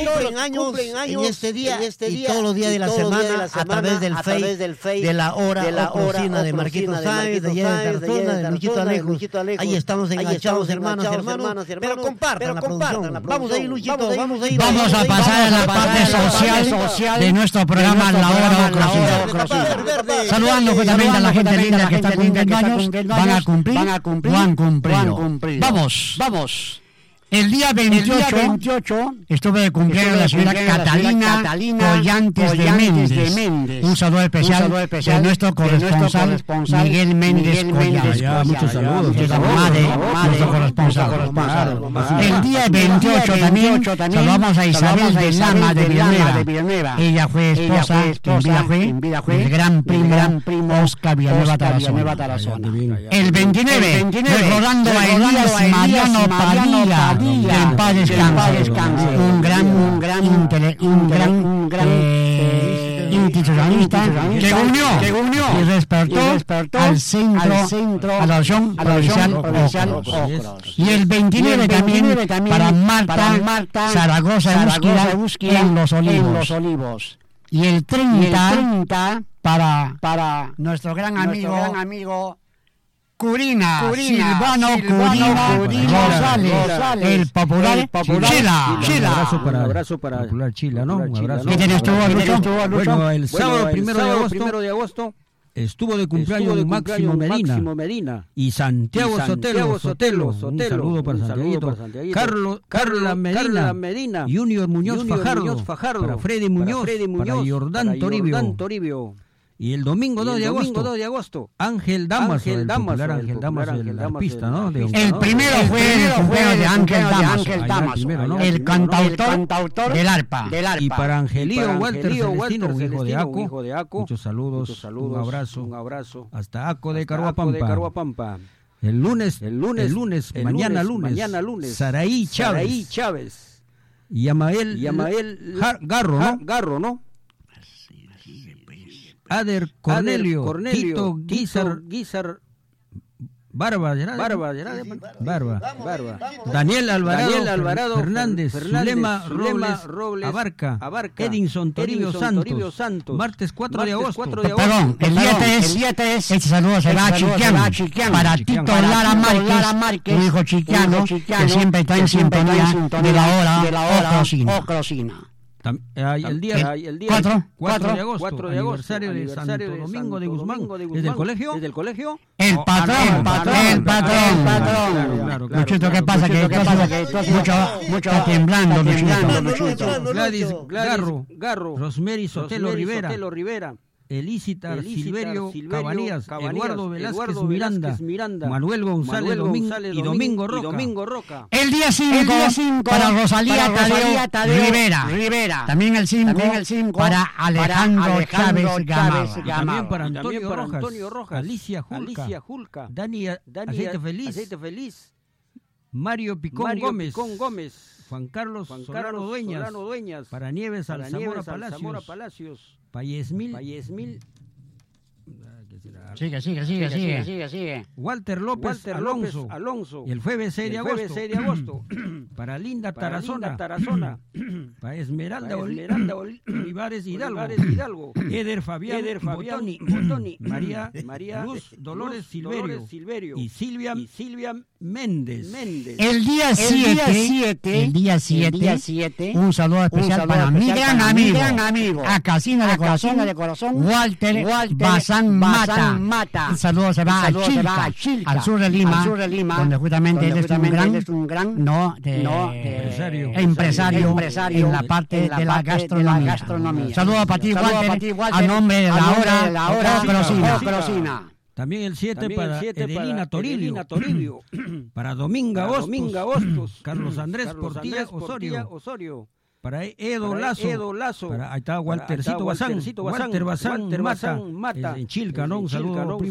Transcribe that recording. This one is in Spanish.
cumplen años en este día y todos los días de la semana a través del Face de la hora cocina de Marquito Sáenz, de Jenny Tarzona, de Luchito Alejo. Ahí estamos enganchados, hermanos. Pero compartan la producción. Vamos ahí, Luchito, vamos a pasar a la parte social de nuestro programa La Hora Cocina. Saludando justamente a la gente linda que está cumpliendo años, van a cumplir o han cumplido. Vamos. El día 28 estuve de cumpleaños la señora Catalina Collantes de Méndez. Un saludo especial de nuestro corresponsal Miguel Méndez Collantes. Muchos saludos. Nuestro corresponsal. El día 28 también saludamos a Isabel de Lama de Villanueva. Ella fue esposa en vida fue del gran primo Oscar Villanueva Tarazona. El 29 recordando a Elías Mariano Padilla. En paz descanse, un gran institucionalista que unió y despertó al centro, a la opción provincial Ocros. Y el 29 también para Marta Zaragoza Búsqueda en Los Olivos. Y el 30 para nuestro gran amigo Curina, Silvano Curina Rosales, el popular Chila. Un abrazo para popular Chila, ¿no? Un abrazo. ¿Qué tienes tú, Lucho? Bueno, el sábado 1 de agosto estuvo de cumpleaños Máximo Medina y Santiago Sotelo. Un saludo para Santiaguito. Carla Medina, Junior Muñoz Fajardo, para Freddy Muñoz, para Jordán Toribio. Y el domingo 2 de agosto, Ángel Damaso, el popular Ángel Damaso, el arpista, ¿no? El primero fue el cumpleaños de Ángel Damaso, el cantautor del arpa. Y para Angelío Walter Celestino, hijo de Aco, muchos saludos, un abrazo, hasta Aco de Caruapampa. El lunes, mañana lunes, Saraí Chávez. Y Yamael Garro, ¿no? Ader Cornelio, Tito Guizar, Barba, Daniel Alvarado, Fernández, Zulema Robles, Abarca, Edinson Toribio Santos, martes 4 de agosto. Perdón, el día 3, este saludo se va a Chiquiano, para Tito Lara Márquez, tu hijo Chiquiano, que siempre está en sintonía de la hora Ocrocina. El día 4 de agosto, aniversario de Santo Domingo de Guzmán, desde el colegio. El patrón. Claro. Luchito, ¿qué pasa? Que mucho está temblando, Luchito. Gladys Garro, Rosemary Sotelo Rivera. Elícitar Silverio Cabanillas, Eduardo Velázquez Miranda, Manuel González y Domingo Roca. El día 5 para Rosalía Tadeo Rivera. También el 5 para Alejandro Chávez Gamava. También para Antonio Rojas, Alicia Julca, Dani Aceite Feliz, Mario Picón Gómez, Juan Carlos Solano Dueñas, para Nieves Alzamora Palacios, Payesmil. Sigue. Walter López Alonso. Y el jueves 6 de agosto. Para Linda Tarazona. Para Esmeralda Olivares Hidalgo. Eder Fabián Botoni. María Luz Dolores Silverio. Y Silvia Méndez. El día 7, un saludo especial para mi gran amigo, a Casina de Corazón, Walter Bazán Mata. El saludo se va a Chilca, al sur de Lima, donde justamente él es un gran empresario en la parte de la gastronomía. Saludos para ti, Walter, a nombre de la hora Ocrocina. También el 7 para Edelina Toribio. Para Dominga Hostos. Carlos Andrés Portilla Osorio. Para Edo Lazo. Ahí está Walter Bazán Mata. En Chilca, ¿no? Un saludo